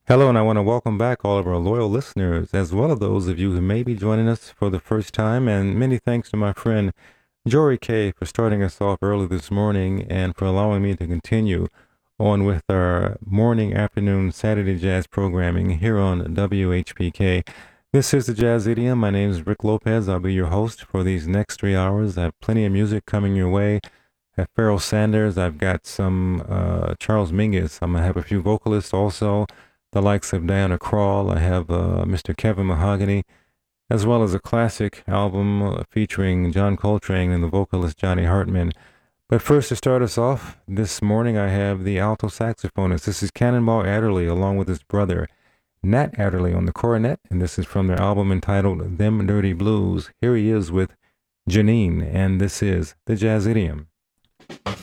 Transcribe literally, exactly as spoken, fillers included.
Hello, and I want to welcome back all of our loyal listeners, as well as those of you who may be joining us for the first time. And many thanks to my friend Jory K for starting us off early this morning and for allowing me to continue on with our morning, afternoon, Saturday jazz programming here on W H P K. This is the Jazz Idiom. My name is Rick Lopez. I'll be your host for these next three hours. I have plenty of music coming your way. I have Pharoah Sanders. I've got some uh, Charles Mingus. I'm going to have a few vocalists also, the likes of Diana Krall. I have uh, Mister Kevin Mahogany, as well as a classic album uh, featuring John Coltrane and the vocalist Johnny Hartman. But first, to start us off, this morning I have the alto saxophonist. This is Cannonball Adderley, along with his brother Nat Adderley on the cornet, and this is from their album entitled Them Dirty Blues. Here he is with Janine, and this is the Jazz Idiom.